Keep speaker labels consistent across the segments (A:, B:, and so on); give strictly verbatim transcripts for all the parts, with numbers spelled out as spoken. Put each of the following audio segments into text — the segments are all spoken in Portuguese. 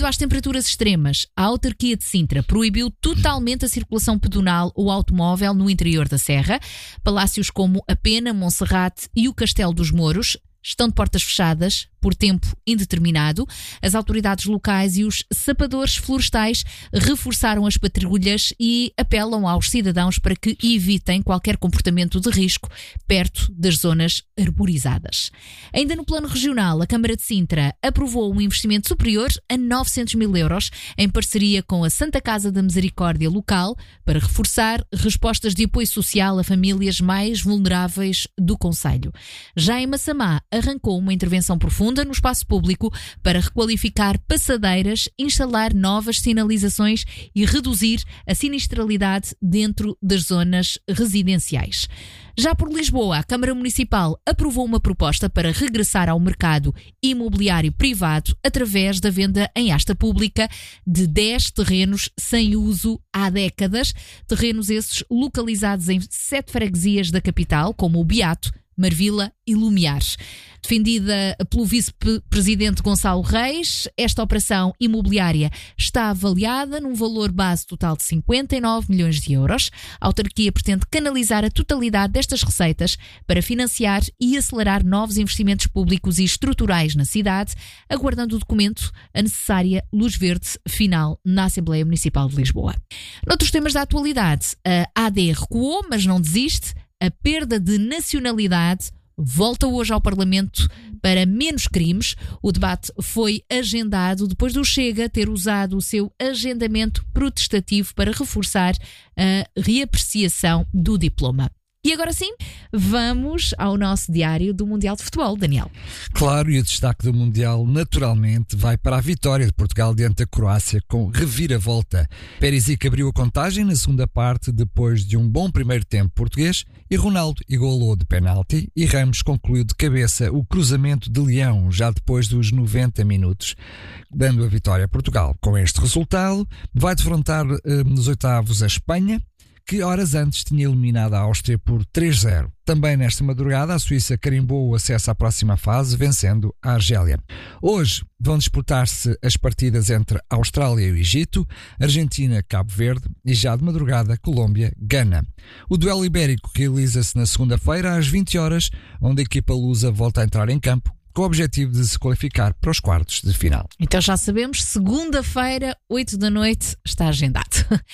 A: Devido às temperaturas extremas, a autarquia de Sintra proibiu totalmente a circulação pedonal ou automóvel no interior da serra. Palácios como a Pena, Monserrate e o Castelo dos Mouros estão de portas fechadas por tempo indeterminado. As autoridades locais e os sapadores florestais reforçaram as patrulhas e apelam aos cidadãos para que evitem qualquer comportamento de risco perto das zonas arborizadas. Ainda no plano regional, a Câmara de Sintra aprovou um investimento superior a novecentos mil euros em parceria com a Santa Casa da Misericórdia local para reforçar respostas de apoio social a famílias mais vulneráveis do concelho. Já em Massamá, arrancou uma intervenção profunda no espaço público para requalificar passadeiras, instalar novas sinalizações e reduzir a sinistralidade dentro das zonas residenciais. Já por Lisboa, a Câmara Municipal aprovou uma proposta para regressar ao mercado imobiliário privado através da venda em asta pública de dez terrenos sem uso há décadas, terrenos esses localizados em sete freguesias da capital, como o Beato, Marvila e Lumiar. Defendida pelo vice-presidente Gonçalo Reis, esta operação imobiliária está avaliada num valor base total de cinquenta e nove milhões de euros. A autarquia pretende canalizar a totalidade destas receitas para financiar e acelerar novos investimentos públicos e estruturais na cidade, aguardando o documento a necessária luz verde final na Assembleia Municipal de Lisboa. Noutros temas da atualidade, a A D recuou, mas não desiste. A perda de nacionalidade volta hoje ao Parlamento para menos crimes. O debate foi agendado depois do Chega ter usado o seu agendamento protestativo para reforçar a reapreciação do diploma. E agora sim, vamos ao nosso diário do Mundial de Futebol, Daniel.
B: Claro, e o destaque do Mundial naturalmente vai para a vitória de Portugal diante da Croácia com reviravolta. Perisic abriu a contagem na segunda parte depois de um bom primeiro tempo português e Ronaldo igualou de penalti e Ramos concluiu de cabeça o cruzamento de Leão já depois dos noventa minutos, dando a vitória a Portugal. Com este resultado, vai defrontar eh, nos oitavos a Espanha, que horas antes tinha eliminado a Áustria por três a zero. Também nesta madrugada, a Suíça carimbou o acesso à próxima fase, vencendo a Argélia. Hoje vão disputar-se as partidas entre a Austrália e o Egito, Argentina, Cabo Verde e já de madrugada, Colômbia, Gana. O duelo ibérico realiza-se na segunda-feira às vinte horas, onde a equipa lusa volta a entrar em campo, com o objetivo de se qualificar para os quartos de final.
A: Então já sabemos, segunda-feira, oito da noite, está agendado.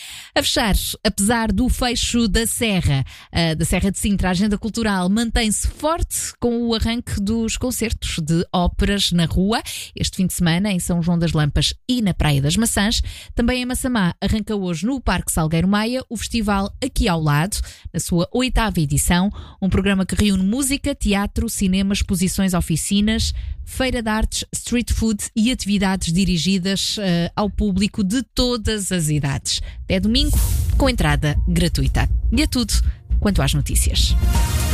A: A fechar, apesar do fecho da Serra, uh, da Serra de Sintra, a agenda cultural mantém-se forte com o arranque dos concertos de óperas na rua, este fim de semana em São João das Lampas e na Praia das Maçãs. Também em Massamá arranca hoje no Parque Salgueiro Maia o festival Aqui ao Lado, na sua oitava edição, um programa que reúne música, teatro, cinema, exposições, oficinas, feira de artes, street food e atividades dirigidas uh, ao público de todas as idades. Até domingo, com entrada gratuita. E é tudo quanto às notícias.